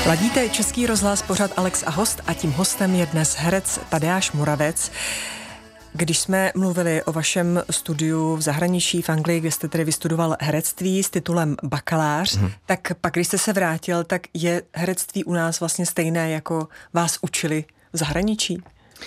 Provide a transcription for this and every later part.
Ladíte Český rozhlas, pořad Alex a host a tím hostem je dnes herec Tadeáš Moravec. Když jsme mluvili o vašem studiu v zahraničí v Anglii, kde jste tedy vystudoval herectví s titulem bakalář, tak pak, když jste se vrátil, tak je herectví u nás vlastně stejné, jako vás učili v zahraničí?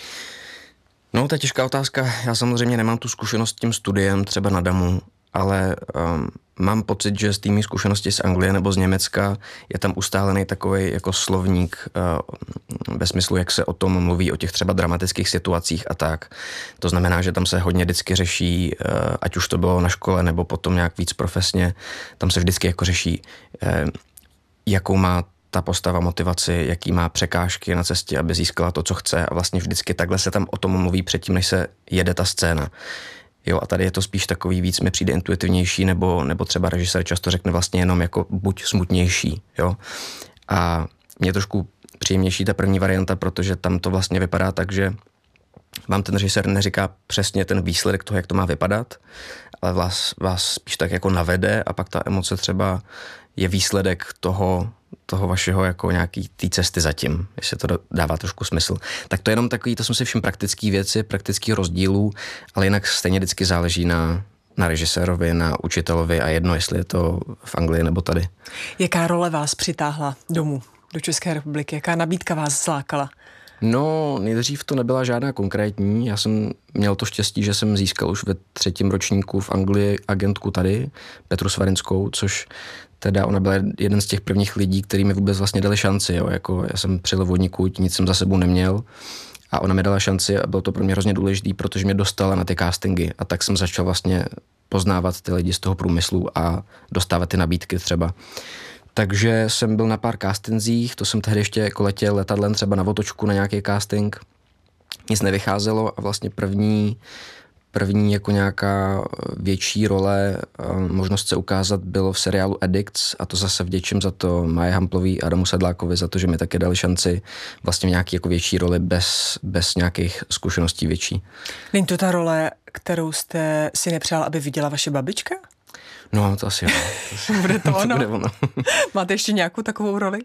No, to je těžká otázka. Já samozřejmě nemám tu zkušenost s tím studiem třeba na DAMu, ale mám pocit, že z té mé zkušenosti z Anglie nebo z Německa je tam ustálený takovej jako slovník ve smyslu, jak se o tom mluví, o těch třeba dramatických situacích a tak. To znamená, že tam se hodně vždycky řeší, ať už to bylo na škole nebo potom nějak víc profesně, tam se vždycky jako řeší, jakou má ta postava motivaci, jaký má překážky na cestě, aby získala to, co chce, a vlastně vždycky takhle se tam o tom mluví předtím, než se jede ta scéna. Jo, a tady je to spíš takový víc mi přijde intuitivnější, nebo třeba režisér často řekne vlastně jenom jako buď smutnější, jo. A mě je trošku příjemnější ta první varianta, protože tam to vlastně vypadá tak, že vám ten režisér neříká přesně ten výsledek toho, jak to má vypadat, ale vás spíš tak jako navede a pak ta emoce třeba je výsledek toho vašeho jako nějaký té cesty zatím, jestli to dává trošku smysl. Tak to je jenom takový, to jsou si všim praktický věci, praktický rozdílů, ale jinak stejně vždycky záleží na režisérovi, na učitelovi a jedno, jestli je to v Anglii nebo tady. Jaká role vás přitáhla domů, do České republiky? Jaká nabídka vás zlákala? No, nejdřív to nebyla žádná konkrétní. Já jsem měl to štěstí, že jsem získal už ve 3. ročníku v Anglii agentku tady, Petru Svarinskou, což teda ona byla jeden z těch prvních lidí, který mi vůbec vlastně dali šanci. Jo. Jako já jsem přijel vodníkud, nic jsem za sebou neměl a ona mi dala šanci a bylo to pro mě hrozně důležitý, protože mě dostala na ty castingy a tak jsem začal vlastně poznávat ty lidi z toho průmyslu a dostávat ty nabídky třeba. Takže jsem byl na pár castingzích, to jsem tehdy ještě jako letěl letadlem třeba na otočku na nějaký casting. Nic nevycházelo a vlastně první jako nějaká větší role, možnost se ukázat bylo v seriálu Addicts a to zase vděčím za to Maje Hamplový a Adamu Sedlákovi za to, že mi také dali šanci vlastně v nějaký jako větší roli bez nějakých zkušeností větší. Není to ta role, kterou jste si nepřál, aby viděla vaše babička? No, to asi jo. Bude to ono? Bude ono. Máte ještě nějakou takovou roli?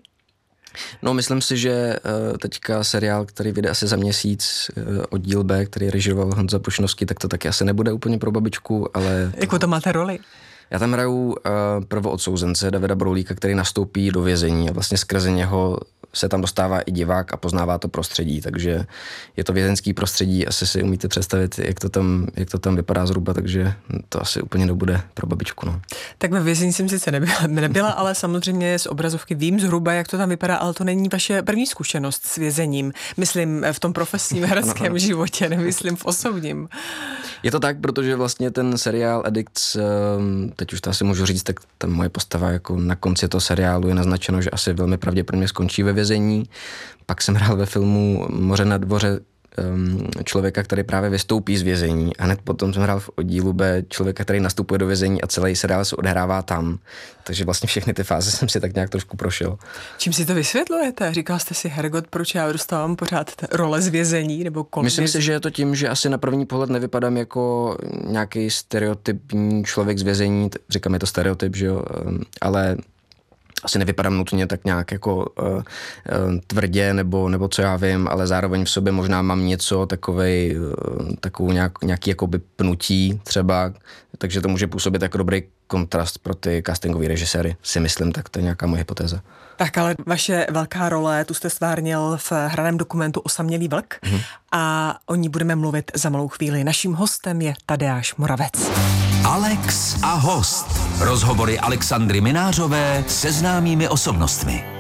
No, myslím si, že teďka seriál, který vyjde asi za měsíc, Oddíl B, který režíroval Honza Pušnovský, tak to taky asi nebude úplně pro babičku, ale... Jakou to máte roli? Já tam hraju prvoodsouzence Davida Broulíka, který nastoupí do vězení a vlastně skrze něho se tam dostává i divák a poznává to prostředí, takže je to vězeňský prostředí, asi si umíte představit, jak to tam vypadá zhruba, takže to asi úplně nebude pro babičku. No. Tak ve vězení jsem sice nebyla, ale samozřejmě z obrazovky vím zhruba, jak to tam vypadá, ale to není vaše první zkušenost s vězením. Myslím v tom profesním hereckém životě, nemyslím v osobním. Je to tak, protože vlastně ten seriál Addicts, teď už to asi můžu říct, tak ta moje postava jako na konci toho seriálu je naznačeno, že asi velmi pravděpodobně skončí ve vězení. Pak jsem hrál ve filmu Moře na dvoře člověka, který právě vystoupí z vězení a hned potom jsem hrál v Oddílu B člověka, který nastupuje do vězení a celý seriál se odehrává tam. Takže vlastně všechny ty fáze jsem si tak nějak trošku prošel. Čím si to vysvětlujete? Říkal jste si, hergot, proč já dostávám pořád role z vězení nebo Myslím si, že je to tím, že asi na první pohled nevypadám jako nějaký stereotypní člověk z vězení. Říkám, je to stereotyp, že jo, ale asi nevypadám nutně tak nějak jako tvrdě nebo co já vím, ale zároveň v sobě možná mám něco takovou nějaký jakoby pnutí třeba, takže to může působit jako dobrý kontrast pro ty castingový režiséry, si myslím, tak to je nějaká moje hypotéza. Tak ale vaše velká role, tu jste stvárnil v hraném dokumentu Osamělý vlk a o ní budeme mluvit za malou chvíli. Naším hostem je Tadeáš Moravec. Alex a host. Rozhovory Alexandry Minářové se známými osobnostmi.